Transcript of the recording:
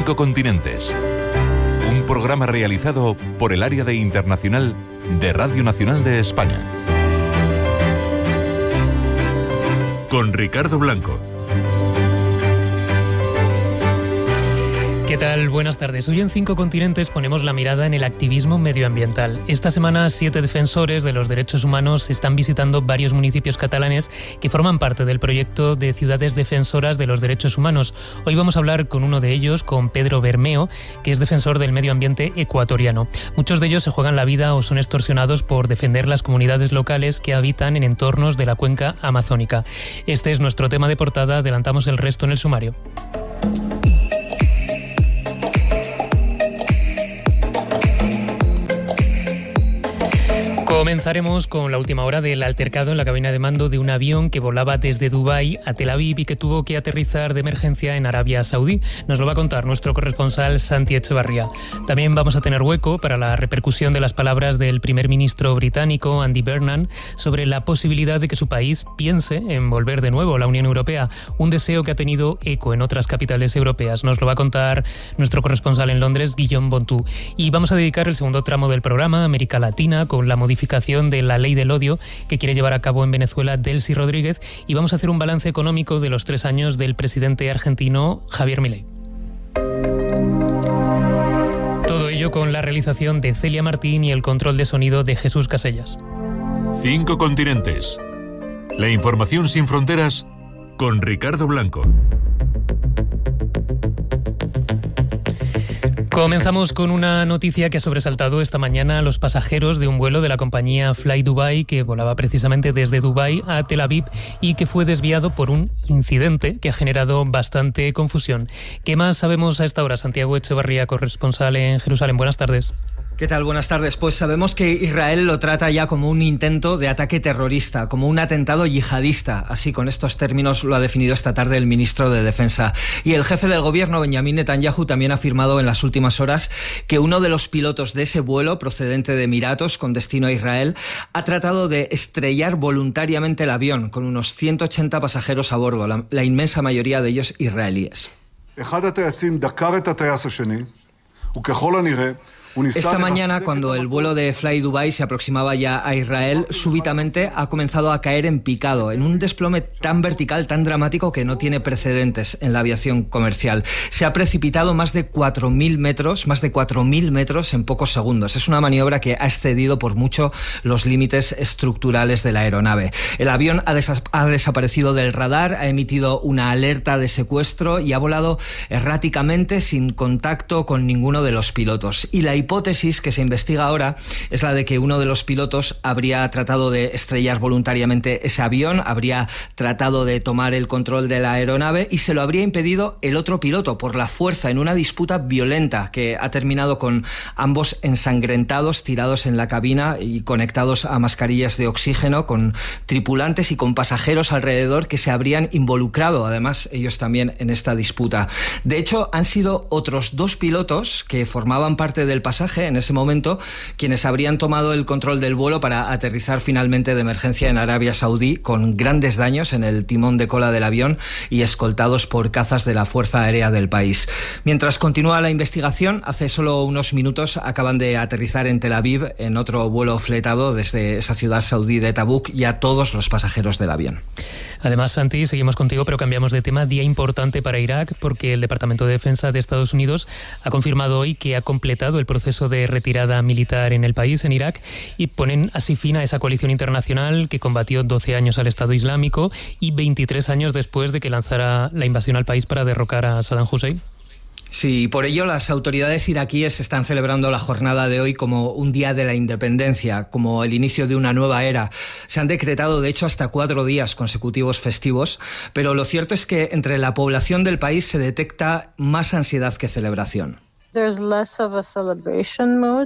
5 continentes. Un programa realizado por el Área de Internacional de Radio Nacional de España. Con Ricardo Blanco. ¿Qué tal? Buenas tardes. Hoy en 5 continentes ponemos la mirada en el activismo medioambiental. Esta semana 7 defensores de los derechos humanos están visitando varios municipios catalanes que forman parte del proyecto de ciudades defensoras de los derechos humanos. Hoy vamos a hablar con uno de ellos, con Pedro Bermeo, que es defensor del medio ambiente ecuatoriano. Muchos de ellos se juegan la vida o son extorsionados por defender las comunidades locales que habitan en entornos de la cuenca amazónica. Este es nuestro tema de portada. Adelantamos el resto en el sumario. Comenzaremos con la última hora del altercado en la cabina de mando de un avión que volaba desde Dubái a Tel Aviv y que tuvo que aterrizar de emergencia en Arabia Saudí. Nos lo va a contar nuestro corresponsal Santi Echevarría. También vamos a tener hueco para la repercusión de las palabras del primer ministro británico Andy Burnham sobre la posibilidad de que su país piense en volver de nuevo a la Unión Europea, un deseo que ha tenido eco en otras capitales europeas. Nos lo va a contar nuestro corresponsal en Londres, Guillaume Bontou. Y vamos a dedicar el segundo tramo del programa a América Latina con la modificación de la ley del odio que quiere llevar a cabo en Venezuela Delcy Rodríguez, y vamos a hacer un balance económico de los 3 años del presidente argentino Javier Milei. Todo ello con la realización de Celia Martín y el control de sonido de Jesús Casellas. 5 continentes. La información sin fronteras con Ricardo Blanco. Comenzamos con una noticia que ha sobresaltado esta mañana a los pasajeros de un vuelo de la compañía Fly Dubai que volaba precisamente desde Dubái a Tel Aviv y que fue desviado por un incidente que ha generado bastante confusión. ¿Qué más sabemos a esta hora? Santiago Echevarría, corresponsal en Jerusalén. Buenas tardes. ¿Qué tal? Buenas tardes. Pues sabemos que Israel lo trata ya como un intento de ataque terrorista, como un atentado yihadista. Así, con estos términos lo ha definido esta tarde el ministro de Defensa. Y el jefe del gobierno, Benjamin Netanyahu, también ha afirmado en las últimas horas que uno de los pilotos de ese vuelo, procedente de Emiratos, con destino a Israel, ha tratado de estrellar voluntariamente el avión, con unos 180 pasajeros a bordo, la inmensa mayoría de ellos israelíes. Esta mañana, cuando el vuelo de Fly Dubai se aproximaba ya a Israel, súbitamente ha comenzado a caer en picado, en un desplome tan vertical, tan dramático, que no tiene precedentes en la aviación comercial. Se ha precipitado más de 4.000 metros en pocos segundos. Es una maniobra que ha excedido por mucho los límites estructurales de la aeronave. El avión ha desaparecido del radar, ha emitido una alerta de secuestro y ha volado erráticamente sin contacto con ninguno de los pilotos. Y la hipótesis que se investiga ahora es la de que uno de los pilotos habría tratado de estrellar voluntariamente ese avión, habría tratado de tomar el control de la aeronave y se lo habría impedido el otro piloto por la fuerza, en una disputa violenta que ha terminado con ambos ensangrentados, tirados en la cabina y conectados a mascarillas de oxígeno, con tripulantes y con pasajeros alrededor que se habrían involucrado, además ellos también, en esta disputa. De hecho, han sido otros 2 pilotos que formaban parte del pasaje en ese momento quienes habrían tomado el control del vuelo para aterrizar finalmente de emergencia en Arabia Saudí, con grandes daños en el timón de cola del avión y escoltados por cazas de la Fuerza Aérea del país. Mientras continúa la investigación, hace solo unos minutos acaban de aterrizar en Tel Aviv en otro vuelo fletado desde esa ciudad saudí de Tabuk y a todos los pasajeros del avión. Además, Santi, seguimos contigo, pero cambiamos de tema. Día importante para Irak, porque el Departamento de Defensa de Estados Unidos ha confirmado hoy que ha completado el proceso de retirada militar en el país, en Irak, y ponen así fin a esa coalición internacional que combatió 12 años al Estado Islámico y 23 años después de que lanzara la invasión al país para derrocar a Saddam Hussein. Sí, por ello las autoridades iraquíes están celebrando la jornada de hoy como un día de la independencia, como el inicio de una nueva era. Se han decretado, de hecho, hasta 4 días consecutivos festivos, pero lo cierto es que entre la población del país se detecta más ansiedad que celebración.